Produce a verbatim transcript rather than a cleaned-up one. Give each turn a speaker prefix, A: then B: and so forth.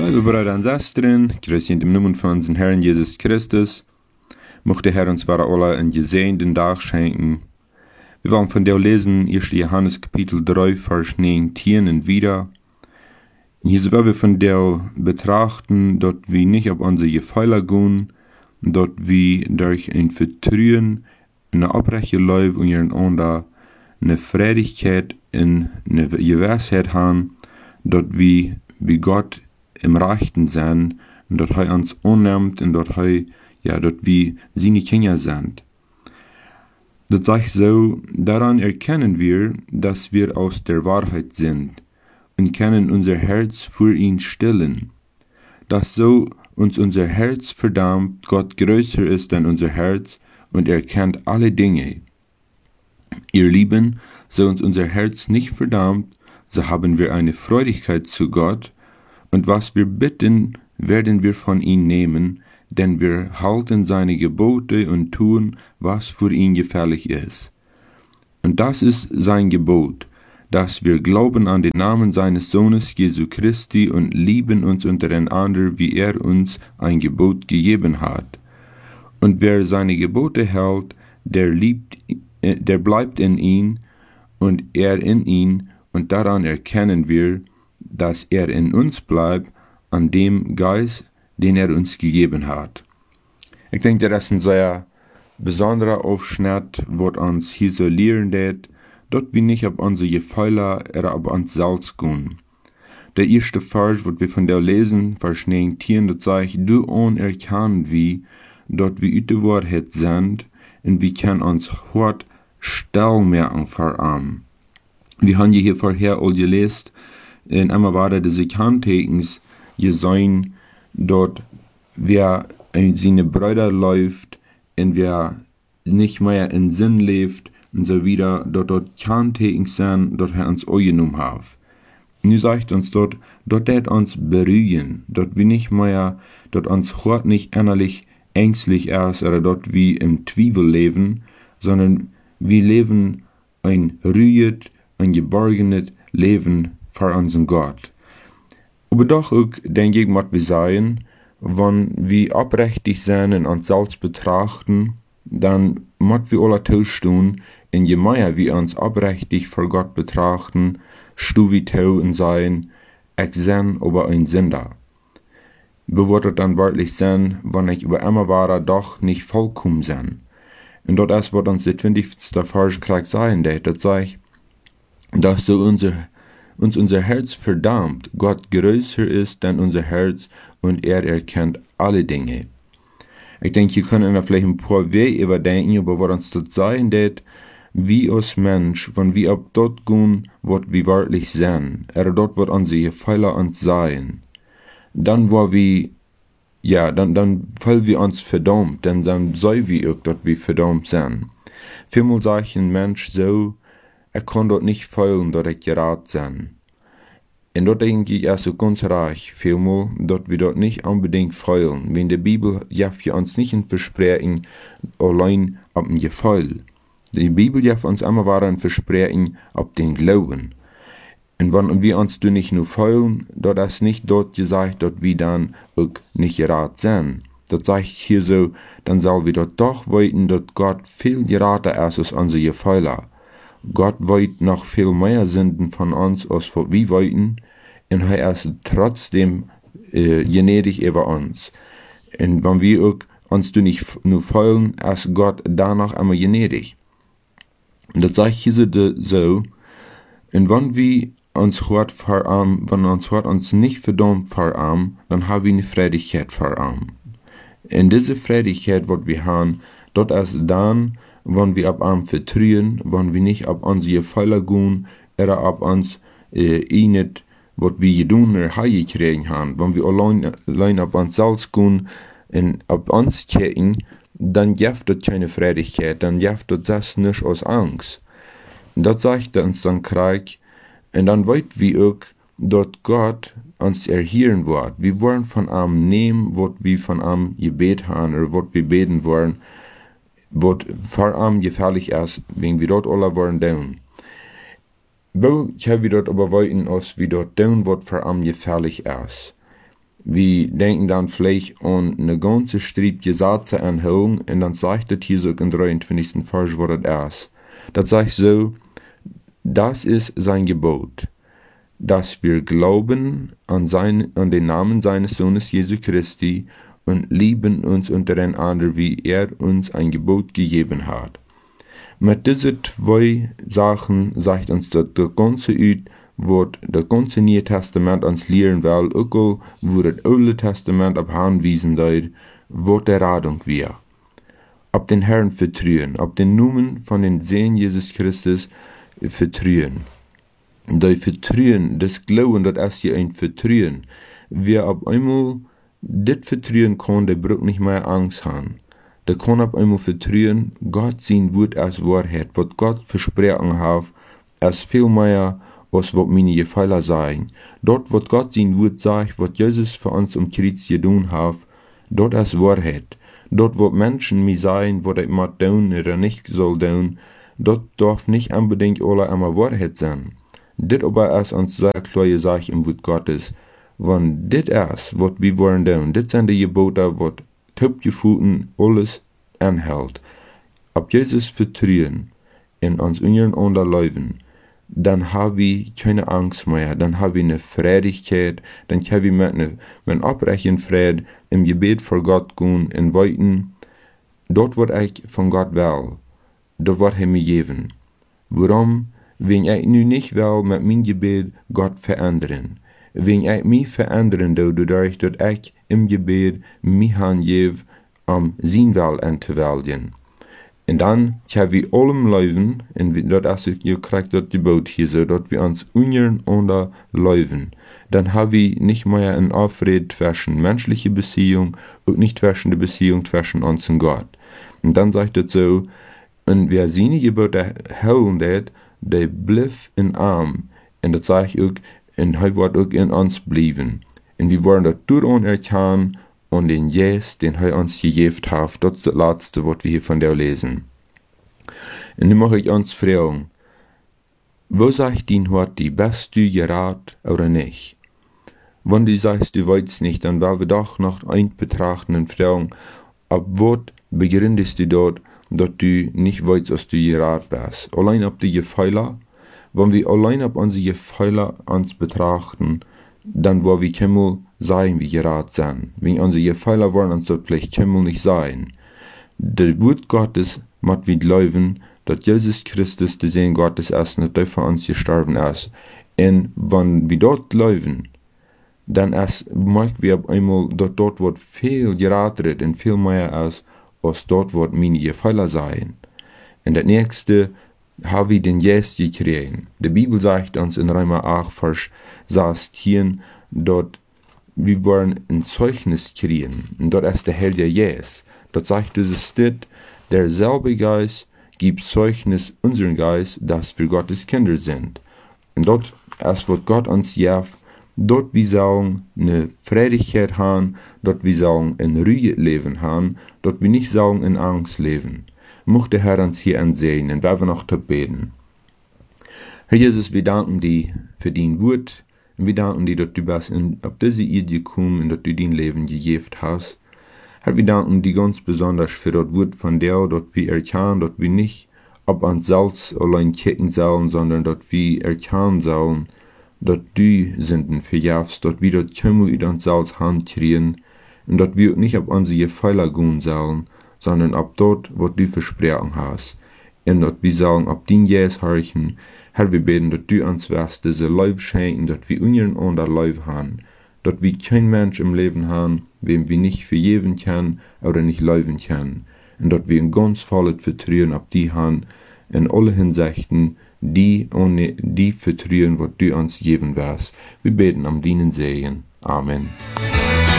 A: Liebe Brüder und Schwestern, grüß in dem Namen von unserem Herrn Jesus Christus. Möchte der Herr uns wahre alle einen gesegneten Tag schenken. Wir wollen von der lesen, erster Johannes Kapitel drei, Vers neunzehn und wieder. Und hier wollen wir von der betrachten, dort wir nicht auf unsere Gefälle gehen, dort wir durch ein Vertrauen, eine abrechte Leben und ihren Onda, eine Freudigkeit und eine Gewissheit haben, dort wir wie Gott im Rechten sind, und dort er uns annimmt, und dort er, ja, dort wir seine Kinder sind. Das sage ich so, daran erkennen wir, dass wir aus der Wahrheit sind, und können unser Herz für ihn stillen. Dass so uns unser Herz verdammt, Gott größer ist denn unser Herz, und er kennt alle Dinge. Ihr Lieben, so uns unser Herz nicht verdammt, so haben wir eine Freudigkeit zu Gott, und was wir bitten, werden wir von ihm nehmen, denn wir halten seine Gebote und tun, was für ihn gefällig ist. Und das ist sein Gebot, dass wir glauben an den Namen seines Sohnes Jesu Christi und lieben uns untereinander, wie er uns ein Gebot gegeben hat. Und wer seine Gebote hält, der liebt, der bleibt in ihn und er in ihn, und daran erkennen wir, dass er in uns bleibt, an dem Geist, den er uns gegeben hat. Ich denke, das ist ein sehr besonderer Aufschnitt, wo uns hier so lehren wird, dort wir nicht auf unsere Gefälle, oder auf uns selbst gehen. Der erste Vers, wo wir von der lesen, Vers neunzehn, dort sagt, du anerkennen wie, dort wir die Wahrheit sind, und wir können uns hart Stellmerken verarmen. Wir haben hier vorher all gelesen, in einmal war da diese Kanttekens gesehen, dort wer in seine Brüder läuft, und wer nicht mehr in Sinn lebt, und so wieder, dort dort Kanttekens sind, dort er uns angenommen hat. Nu sagt uns dort, dort wird uns beruhigen, dort wir nicht mehr, dort uns hört nicht innerlich ängstlich ist, oder dort wie im Zweifel leben, sondern wir leben ein ruhiges, ein geborgenes Leben für unseren Gott. Aber doch auch, denke ich, muss wir sagen, wenn wir aufrichtig sind und uns selbst betrachten, dann muss wir alle tun, und je mehr wir uns aufrichtig vor Gott betrachten, stu wir tau und sagen, ich bin aber ein Sünder. Wir würden dann wörtlich sein, wenn ich über immer war, doch nicht vollkommen sein. Und dort ist, wird uns der zwanzigste Vers gleich sagen, das sagt, dass so unser, uns unser Herz verdammt, Gott größer ist denn unser Herz, und er erkennt alle Dinge. Ich denke, hier können wir vielleicht ein paar Wege überdenken, aber was uns dort sagen, dass wie als Mensch, wenn wir ab dort gehen, wird wir wörtlich sein, oder dort wird unsere Fehler uns sein, dann wo wir, ja, dann, dann fühlen wir uns verdammt, denn dann sollen wir auch dort wie verdammt sein. Vielmal sagt ein Mensch so, er kann dort nicht fühlen, dort ich gerät sein. Und dort denke ich also ganz reich, vielmal, dort wir dort nicht unbedingt fühlen. Wenn die Bibel ja für uns nicht ein Versprechen allein auf ein Gefühl. Die Bibel ja für uns immer war ein Versprechen auf den Glauben. Und wenn wir uns du nicht nur fühlen, dort ist nicht dort gesagt, dort wir dann auch nicht gerät sind. Dort sagt hier so, dann soll wir dort doch weiten, dort Gott viel geraten ist als unsere Gefühle. Gott wollt noch viel mehr Sünden von uns, als wir wollten, und er ist trotzdem äh, gnädig über uns. Und wenn wir auch uns du nicht nur fühlen, ist Gott danach immer gnädig. Und das sagt hier so, und wenn wir uns hört verarmen, wenn uns hört uns nicht verdammt verarmen, dann haben wir eine Freudigkeit verarmen. Und diese Freudigkeit, die wir haben, dort ist dann, wenn wir ab am vertrauen, wenn wir nicht ab unsere Fehler gehen, oder ab uns äh, nicht, was wir getan oder heimgekriegt haben, wenn wir allein, allein ab uns selbst gehen und ab uns kicken, dann gibt das keine Freudigkeit, dann gibt das nicht aus Angst. Und das sagt uns dann Krieg, und dann wollt wir auch, dort Gott uns erhören wird. Wir wollen von ihm nehmen, was wir von ihm gebet haben, oder was wir beten wollen, was für ihm gefährlich ist, wenn wir dort alle wollen tun. Wo können wir dort aber wollten, als wir dort tun, was für ihn gefährlich ist? Wir denken dann vielleicht an eine ganze Streit Gesetze anhören, und dann sagt das hier so in dreiundzwanzigsten Vers, wo das ist. Das sagt so, das ist sein Gebot, dass wir glauben an, sein, an den Namen seines Sohnes Jesu Christi und lieben uns untereinander, wie er uns ein Gebot gegeben hat. Mit diesen zwei Sachen sagt uns das der ganze Üt, was das ganze Neue Testament uns lehren will, auch wo das Alte Testament auf anwiesen wird, was der Radung wir. Ob den Herrn vertrauen, ob den Namen von den Sohn Jesus Christus vertrauen. Das Vertrauen, das Glauben, das ist ja ein Vertrauen. Wer auf einmal das vertrauen kann, der braucht nicht mehr Angst haben. Der kann auf einmal vertrauen, Gott sein Wort als Wahrheit, was Gott versprochen hat, als viel mehr, als was meine Fehler sagen. Dort, was Gott sein Wort sagt, was Jesus für uns am Kreuz getan hat, dort ist Wahrheit. Dort, wo Menschen mir sagen, was ich mal tun oder nicht soll tun, dort darf nicht unbedingt alle einmal Wahrheit sein. Das aber ist uns sehr klar gesagt im Wort Gottes. Wenn das ist, was wir wollen tun, das sind die Gebote, was Topgefunden alles anhält. Ob Jesus vertrauen in uns unseren Unterleben, dann haben wir keine Angst mehr, dann haben wir eine Freudigkeit, dann können wir mit einer mit abbrechen Fried im Gebet vor Gott gehen und weiten, dort wird ich von Gott will, dort wird er mir geben. Warum? Wenn ich nu nicht will mit meinem Gebet Gott verändern. Wenn ich mich verändern will, dadurch, dass ich im Gebet mich angebe, um sein Will anzuwählen. Und dann können wir allem leben, und das ist, ihr kriegt das Gebot hier so, dass wir uns unseren unter leben. Dann haben wir nicht mehr eine Aufrede zwischen menschliche Beziehung und nicht zwischen der Beziehung zwischen uns und Gott. Und dann sagt es so, und wer seine Gebote halten wird, der bleibt in Arm. Und das sage ich auch, und er wird auch in uns bleiben. Und wir wollen das durch anerkennen und den Jes, den er uns gegeben hat. Das ist das Letzte, was wir hier von der lesen. Und nun mache ich uns fragen, wo sagt ihn heute, bist du gerat oder nicht? Wenn du sagst, du weißt nicht, dann werden wir doch noch ein betrachten und fragen, ab was begründest du dort, dass du nicht weißt, dass du gerat bist? Allein ob die Fehler, wenn wir allein auf unsere Fehler uns betrachten, dann wollen wir keinmal sein, wie gerat sind. Wenn unsere Fehler wollen uns das vielleicht keinmal nicht sein. Der Wort Gottes macht wir glauben, dass Jesus Christus der Sohn Gottes ist und dass er für uns gestorben ist. Und wenn wir dort glauben, dann ist, merken wir auf einmal, dass dort wird viel geratet und viel mehr ist, als dort wird meine Fehler sein. Und das nächste, haben wir den Jes gekriegt. Die Bibel sagt uns in Römer acht, Vers sechzehn, dort wir wollen ein Zeugnis kriegen. Und dort ist der Herr der Jes. Dort sagt dieses Stitt, derselbe Geist gibt Zeugnis unseren Geist, dass wir Gottes Kinder sind. Und dort ist, was Gott uns gibt, dort wir sollen eine Freudigkeit haben, dort wir sollen in Ruhe leben haben, dort wir nicht sollen in Angst leben. Mocht der Herr uns hier ansehen und wir noch zu beten. Herr Jesus, wir danken dir für dein Wort und wir danken dir, dass du bist in, auf diese Idee gekommen und dass du dein Leben gegeben hast. Herr, wir danken dir ganz besonders für das Wort von dir, dass wir erkennen, dass wir nicht ob uns selbst allein kicken sollen, sondern dass wir erkennen sollen, dass du Sünden verjährst, dass wir das Kümmel in uns selbst handkriegen und dass wir nicht auf unsere Fehler gehen sollen, sondern ab dort, was du versprochen hast. Und dass wir sagen, ab den Jes horchen, Herr, wir beten, dass du uns wirst, diese Leib schenken, dass wir unseren unter Leib haben, dass wir kein Mensch im Leben haben, wem wir nicht vergeben können oder nicht leben können. Und dass wir ein ganz volles Vertrauen auf die haben, in alle Hinsichten, die ohne die Vertrauen, was du uns geben wirst. Wir beten am deinen Segen. Amen.